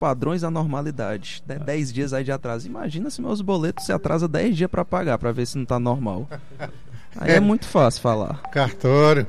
padrões à normalidade. 10 dias aí de atraso. Imagina se meus boletos se atrasa 10 dias para pagar, para ver se não tá normal. Aí é muito fácil falar. Cartório.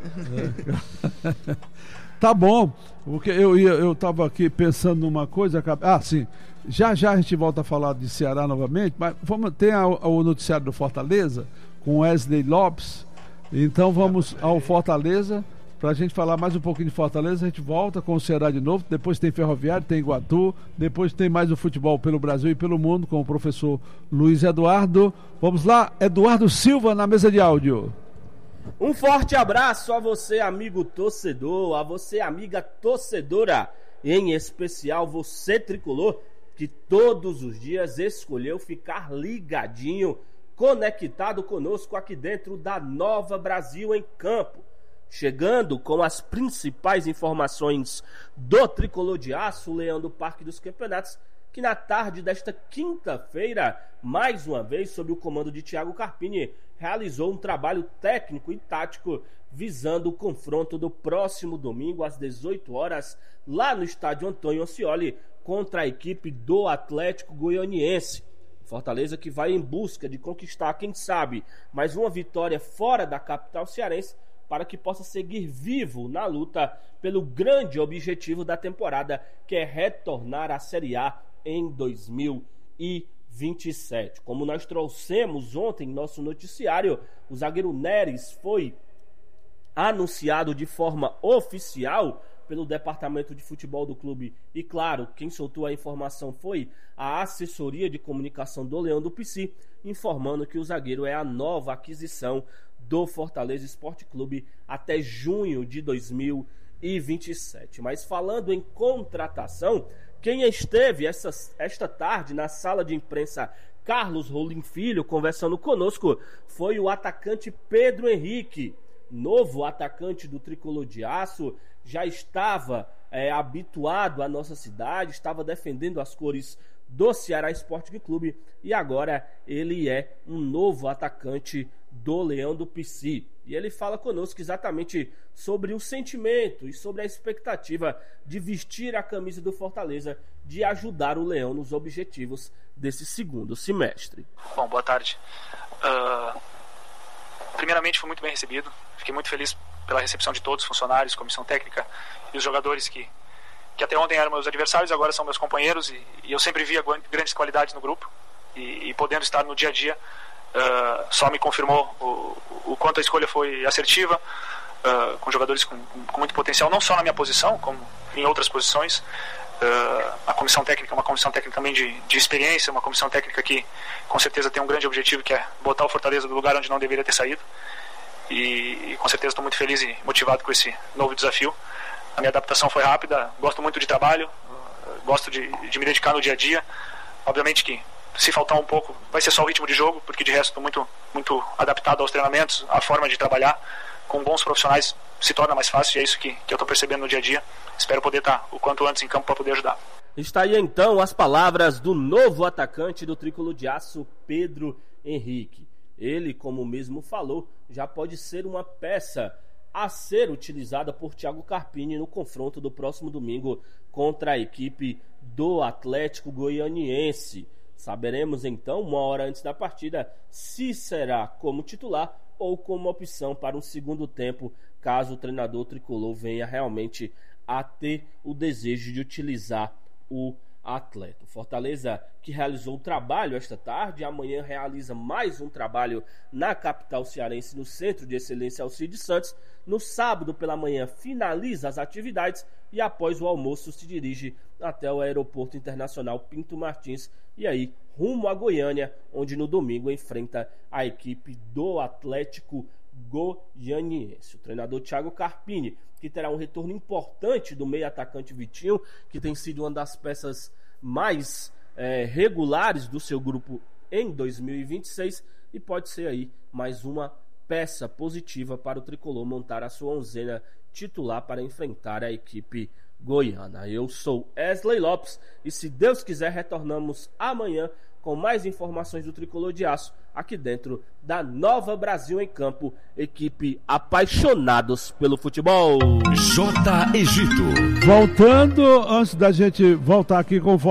Tá bom. Eu tava aqui pensando numa coisa. Sim. Já a gente volta a falar de Ceará novamente, mas tem o noticiário do Fortaleza com Wesley Lopes. Então vamos ao Fortaleza para a gente falar mais um pouquinho de Fortaleza. A gente volta com o Ceará de novo. Depois tem Ferroviário, tem Iguatu. Depois tem mais o futebol pelo Brasil e pelo mundo com o professor Luiz Eduardo. Vamos lá, Eduardo Silva na mesa de áudio. Um forte abraço a você, amigo torcedor, a você, amiga torcedora, em especial você, tricolor, que todos os dias escolheu ficar ligadinho, conectado conosco aqui dentro da Nova Brasil em Campo. Chegando com as principais informações do Tricolor de Aço, Leão do Parque dos Campeonatos, que na tarde desta quinta-feira, mais uma vez, sob o comando de Thiago Carpini, realizou um trabalho técnico e tático visando o confronto do próximo domingo às 18 horas, lá no estádio Antônio Ascioli, contra a equipe do Atlético Goianiense. Fortaleza que vai em busca de conquistar, quem sabe, mais uma vitória fora da capital cearense, para que possa seguir vivo na luta pelo grande objetivo da temporada, que é retornar à Série A em 2027. Como nós trouxemos ontem em nosso noticiário, o zagueiro Neres foi anunciado de forma oficial pelo departamento de futebol do clube. E claro, quem soltou a informação foi a assessoria de comunicação do Leão do Pici, informando que o zagueiro é a nova aquisição do Fortaleza Esporte Clube até junho de 2027. Mas falando em contratação, quem esteve esta tarde na sala de imprensa Carlos Rolim Filho conversando conosco foi o atacante Pedro Henrique, novo atacante do Tricolor de Aço, já estava habituado à nossa cidade, estava defendendo as cores do Ceará Esporte Clube e agora ele é um novo atacante do Leão do Pici. E ele fala conosco exatamente sobre o sentimento e sobre a expectativa de vestir a camisa do Fortaleza, de ajudar o Leão nos objetivos desse segundo semestre. Bom, boa tarde. Primeiramente, fui muito bem recebido. Fiquei muito feliz pela recepção de todos os funcionários, comissão técnica e os jogadores que até ontem eram meus adversários, agora são meus companheiros, e eu sempre via grandes qualidades no grupo, e podendo estar no dia a dia só me confirmou o quanto a escolha foi assertiva, com jogadores com muito potencial, não só na minha posição, como em outras posições. A comissão técnica é uma comissão técnica também de experiência, uma comissão técnica que com certeza tem um grande objetivo, que é botar o Fortaleza do lugar onde não deveria ter saído, e com certeza estou muito feliz e motivado com esse novo desafio. A minha adaptação foi rápida, gosto muito de trabalho, gosto de me dedicar no dia a dia. Obviamente que se faltar um pouco vai ser só o ritmo de jogo, porque de resto estou muito adaptado aos treinamentos, à forma de trabalhar. Com bons profissionais se torna mais fácil, e é isso que eu estou percebendo no dia a dia. Espero poder estar o quanto antes em campo para poder ajudar. Está aí então as palavras do novo atacante do Tricolor de Aço, Pedro Henrique. Ele, como mesmo falou, já pode ser uma peça a ser utilizada por Thiago Carpini no confronto do próximo domingo contra a equipe do Atlético Goianiense. Saberemos então, uma hora antes da partida, se será como titular ou como opção para um segundo tempo, caso o treinador tricolor venha realmente a ter o desejo de utilizar o atleta. Fortaleza, que realizou o trabalho esta tarde, amanhã realiza mais um trabalho na capital cearense, no Centro de Excelência Alcides Santos. No sábado pela manhã finaliza as atividades e após o almoço se dirige até o Aeroporto Internacional Pinto Martins e aí rumo a Goiânia, onde no domingo enfrenta a equipe do Atlético Goianiense. O treinador Thiago Carpini, que terá um retorno importante do meio atacante Vitinho, que tem sido uma das peças mais regulares do seu grupo em 2026 e pode ser aí mais uma peça positiva para o tricolor montar a sua onzena titular para enfrentar a equipe goiana. Eu sou Wesley Lopes e, se Deus quiser, retornamos amanhã com mais informações do Tricolor de Aço aqui dentro da Nova Brasil em Campo, equipe apaixonados pelo futebol. J. Egito. Voltando, antes da gente voltar aqui com o